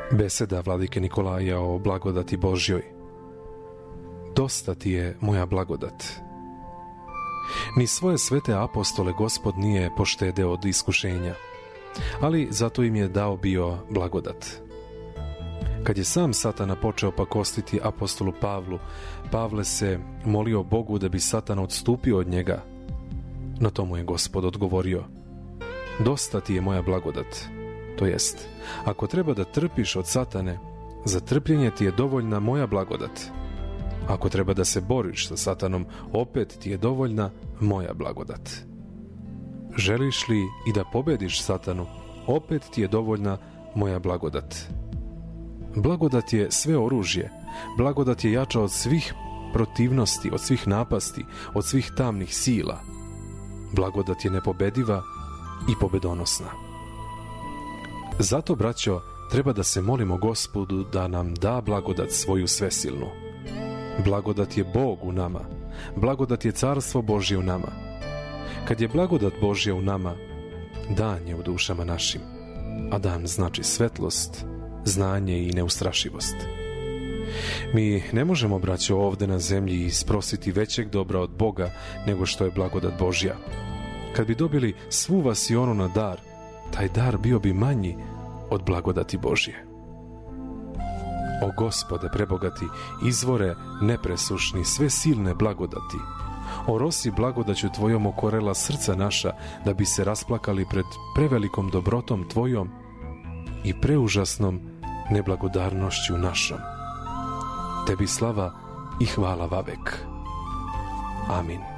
Beseda vladike Nikolaja o blagodati Božjoj. Dosta ti je moja blagodat. Ni svoje svete apostole Gospod nije poštedeo od iskušenja, ali zato im je dao bio blagodat. Kad je sam Satana počeo pakostiti apostolu Pavlu, Pavle se molio Bogu da bi Satan odstupio od njega. Na to mu je Gospod odgovorio: dosta ti je moja blagodat. To jest, ako treba da trpiš od Satane, za trpljenje ti je dovoljna moja blagodat. Ako treba da se boriš sa Satanom, opet ti je dovoljna moja blagodat. Želiš li i da pobediš Satanu, opet ti je dovoljna moja blagodat. Blagodat je sve oružje. Blagodat je jača od svih protivnosti, od svih napasti, od svih tamnih sila. Blagodat je nepobediva i pobedonosna. Zato, braćo, treba da se molimo Gospodu da nam da blagodat svoju svesilnu. Blagodat je Bog u nama. Blagodat je Carstvo Božje u nama. Kad je blagodat Božja u nama, dan je u dušama našim, a dan znači svetlost, znanje i neustrašivost. Mi ne možemo, braćo, ovde na zemlji isprositi većeg dobra od Boga nego što je blagodat Božja. Kad bi dobili svu vasionu na dar, taj dar bio bi manji od blagodati Božje. O Gospode prebogati, izvore nepresušni, sve silne blagodati, orosi blagodaću Tvojom okorela srca naša, da bi se rasplakali pred prevelikom dobrotom Tvojom i preužasnom neblagodarnošću našom. Tebi slava i hvala vavek. Amin.